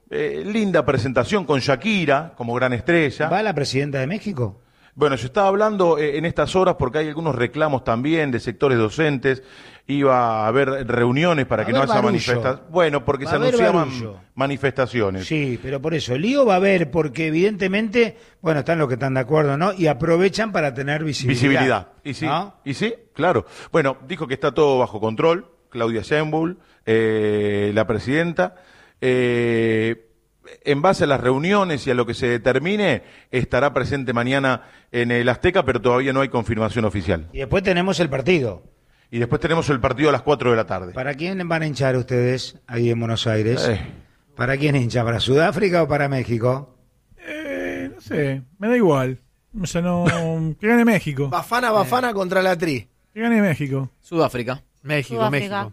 linda presentación con Shakira como gran estrella. ¿Va la presidenta de México? Bueno, yo estaba hablando en estas horas porque hay algunos reclamos también de sectores docentes. Iba a haber reuniones para que no haya manifestaciones. Bueno, porque se anunciaban manifestaciones. Sí, pero por eso, lío va a haber, porque evidentemente, bueno, están los que están de acuerdo, ¿no? Y aprovechan para tener visibilidad. Y sí, ¿no? y sí, claro. Bueno, dijo que está todo bajo control, Claudia Sheinbaum, la presidenta. En base a las reuniones y a lo que se determine, estará presente mañana en el Azteca, pero todavía no hay confirmación oficial. Y después tenemos el partido. Y después tenemos el partido a las 4 de la tarde. ¿Para quién van a hinchar ustedes ahí en Buenos Aires? ¿Para quién hincha? ¿Para Sudáfrica o para México? No sé, me da igual. O sea, no. Que gane México. Bafana contra la Tri. Que gane México. México. Sudáfrica.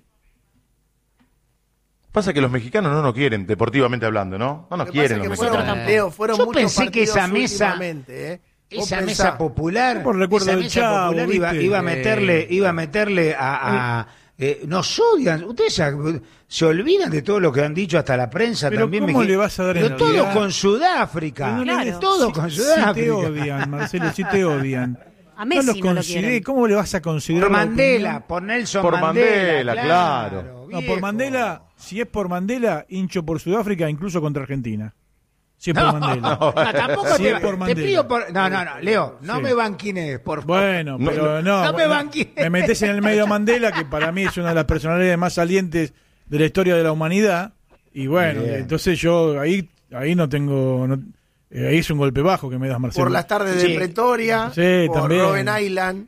Pasa que los mexicanos no nos quieren, deportivamente hablando, ¿no? No nos quieren los mexicanos. Fueron Yo muchos pensé que esa mesa, esa mesa popular, por recuerdo esa del mesa Chavo, popular iba a meterle a nos odian, ustedes se olvidan de todo lo que han dicho hasta la prensa. Pero también. ¿cómo le vas a dar pero todo con Sudáfrica, Claro. todo con Sudáfrica. Si te odian, Marcelo, si te odian. A Messi no los no lo consideré. quieren. ¿Cómo le vas a considerar Por la Mandela, opinión? por Nelson Por Mandela, Mandela, claro. No, por Mandela, si es por Mandela, hincho por Sudáfrica, incluso contra Argentina. Si es por Mandela. No, tampoco Si es por te Mandela. pido por... No, Leo, no Sí. me banquines, por favor. Bueno, pero no. me banquines. Me metés en el medio Mandela, que para mí es una de las personalidades más salientes de la historia de la humanidad. Y bueno, Bien. entonces yo ahí no tengo... ahí es un golpe bajo que me das, Marcelo. Por las tardes de Sí. Pretoria, Sí, por también. Robben Island.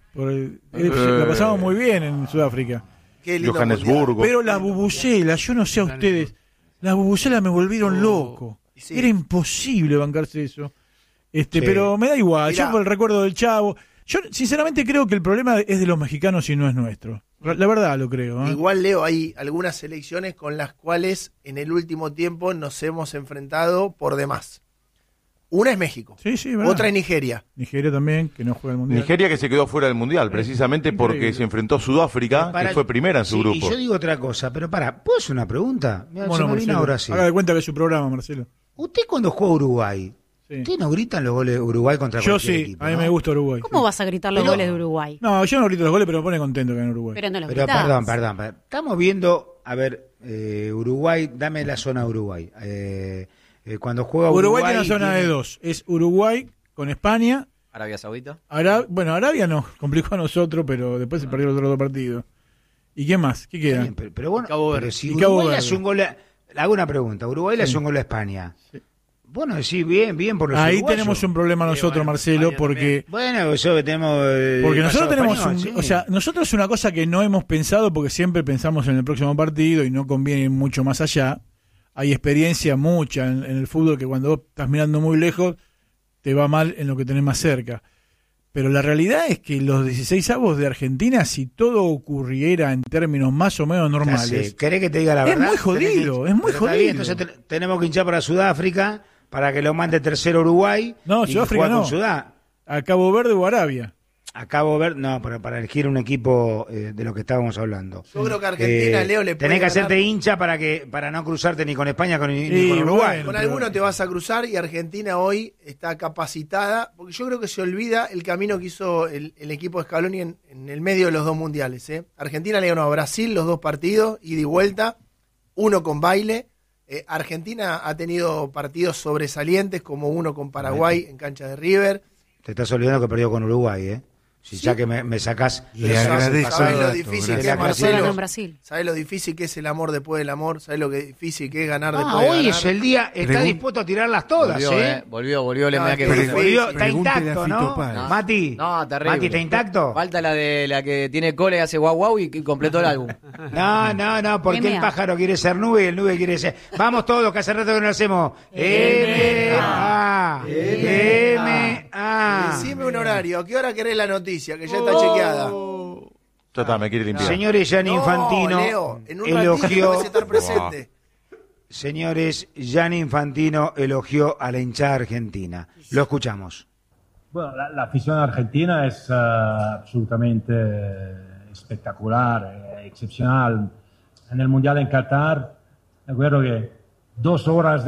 La pasamos muy bien en Sudáfrica. Qué lindo Johannesburgo. Pero las bubucelas, yo no sé a ustedes, las bubucelas me volvieron loco. Sí. Era imposible bancarse eso. Pero me da igual, Mirá. yo por el recuerdo del Chavo. Yo sinceramente creo que el problema es de los mexicanos y no es nuestro. La verdad lo creo. Igual, Leo, hay algunas selecciones con las cuales en el último tiempo nos hemos enfrentado por demás. Una es México, Sí, verdad. otra es Nigeria. Nigeria también, que no juega el Mundial. Nigeria que se quedó fuera del Mundial, precisamente porque se enfrentó a Sudáfrica, que fue primera en su grupo. Y yo digo otra cosa, pero ¿puedo hacer una pregunta? Mira, ¿Cómo se no, me vino Marcelo? ahora sí. Haga de cuenta que es su programa, Marcelo. Usted cuando juega Uruguay, Sí. ¿usted no gritan los goles de Uruguay contra Yo cualquier sí, equipo? a mí ¿no? me gusta Uruguay. ¿Cómo vas a gritar los Pero- goles de Uruguay? No, yo no grito los goles, pero me pone contento que gane Uruguay. Pero no los Pero gritás. perdón. Estamos viendo, a ver, Uruguay, dame la zona Uruguay. Cuando juega Uruguay Uruguay... tiene una zona de dos. Es Uruguay con España. Arabia Saudita. Bueno, Arabia nos complicó a nosotros, pero después se perdieron los otros dos partidos. ¿Y qué más? ¿Qué Está queda? bien, pero bueno, Cabo Verde. pero si Y Cabo Uruguay le Verde. hace un gol... Le hago una pregunta. Uruguay le hace un gol a España. Bueno, decís bien por los Ahí uruguayos. tenemos un problema nosotros, bueno, Marcelo, España porque Bueno, eso que tenemos... porque nosotros pasado tenemos español, sí. o sea, nosotros una cosa que no hemos pensado porque siempre pensamos en el próximo partido y no conviene ir mucho más allá. Hay experiencia mucha en el fútbol que cuando vos estás mirando muy lejos te va mal en lo que tenés más cerca. Pero la realidad es que los 16avos de Argentina, si todo ocurriera en términos más o menos Ya normales, sé. ¿Querés que te diga la Es verdad? muy jodido, es muy Pero está jodido. bien, entonces tenemos que hinchar para Sudáfrica para que lo mande tercero Uruguay. No, y Sudáfrica jugar no. con a Cabo Verde o Arabia. Acabo de ver, no, para elegir un equipo de lo que estábamos hablando. Yo creo que Argentina, Leo, le puede tenés que hacerte ganar. hincha para no cruzarte ni con España ni Y con Uruguay. bueno. Con pero- alguno te vas a cruzar y Argentina hoy está capacitada, porque yo creo que se olvida el camino que hizo el equipo de Scaloni en el medio de los dos mundiales. Argentina le ganó a Brasil los dos partidos, ida y vuelta, uno con baile. Argentina ha tenido partidos sobresalientes, como uno con Paraguay en cancha de River. Te estás olvidando que perdió con Uruguay, ¿eh? Si Sí. ya que me sacás... Le me sacás el agradezco. pasado. ¿Sabés lo dato, difícil gracias. que es, De la Ganó Marcelo? en Brasil. ¿Sabés lo difícil que es el amor después del amor? ¿Sabés lo que difícil que es ganar Ah, después de hoy ganar? es el día, está Pregun- dispuesto a tirarlas todas, Volvió, le No, me da es que que ver. volvió. Está Pregúntele a intacto, Fito ¿no? Páez. Mati, No, terrible. Mati, ¿está intacto? Falta la de la que tiene cola y hace guau guau y completó el álbum. No, porque el MA. pájaro quiere ser nube y el nube quiere ser... Vamos todos, que hace rato que no lo hacemos. M-A. M-A. Decime un horario. ¿A qué hora querés la noticia? Que ya está chequeada. Ya está, me quiere limpiar. Señores, Gianni Infantino Leo, en un ratito elogió... vas a estar presente. Señores, Gianni Infantino elogió a la hinchada argentina. Lo escuchamos. Bueno, la afición argentina es absolutamente espectacular, excepcional. En el Mundial en Qatar, recuerdo que 2 horas